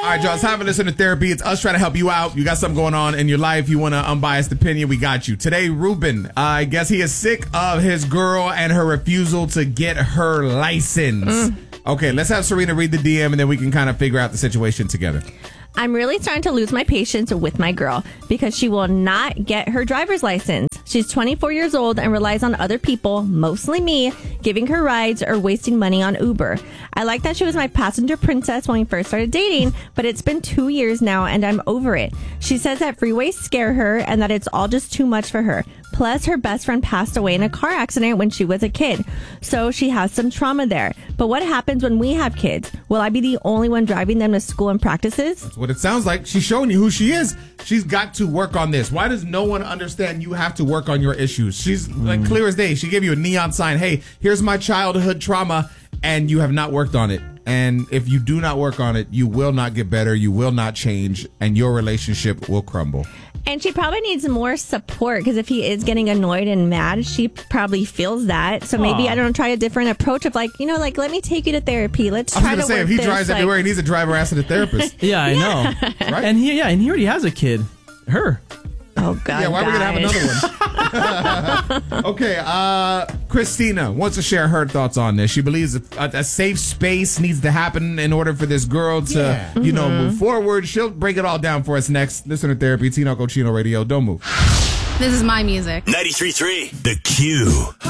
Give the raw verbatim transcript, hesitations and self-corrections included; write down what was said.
right, y'all. It's time for Listener Therapy. It's us trying to help you out. You got something going on in your life. You want an unbiased opinion. We got you. Today, Ruben, uh, I guess he is sick of his girl and her refusal to get her license. Mm. Okay, let's have Serena read the D M and then we can kind of figure out the situation together. I'm really starting to lose my patience with my girl because she will not get her driver's license. She's twenty-four years old and relies on other people, mostly me, giving her rides or wasting money on Uber. I like that she was my passenger princess when we first started dating, but it's been two years now and I'm over it. She says that freeways scare her and that it's all just too much for her. Plus, her best friend passed away in a car accident when she was a kid. So she has some trauma there. But what happens when we have kids? Will I be the only one driving them to school and practices? That's what it sounds like. She's showing you who she is. She's got to work on this. Why does no one understand you have to work on your issues? She's like clear as day. She gave you a neon sign. Hey, here's my childhood trauma, and you have not worked on it. And if you do not work on it, you will not get better. You will not change, and your relationship will crumble. And she probably needs more support because if he is getting annoyed and mad, she probably feels that. So maybe, Aww. I don't know, try a different approach of like, you know, like, let me take you to therapy. Let's try to work I was going to say, if he drives like, everywhere, he needs a driver ass and a therapist. yeah, I know. Right? And he, yeah, and he already has a kid. Her. Oh, God. Yeah, why guys. are we going to have another one? Okay, uh, Christina wants to share her thoughts on this. She believes a, a safe space needs to happen in order for this girl to, yeah. you mm-hmm. know, move forward. She'll break it all down for us next. Listener Therapy, Tino Cochino Radio. Don't move. This is my music. ninety-three point three The Q.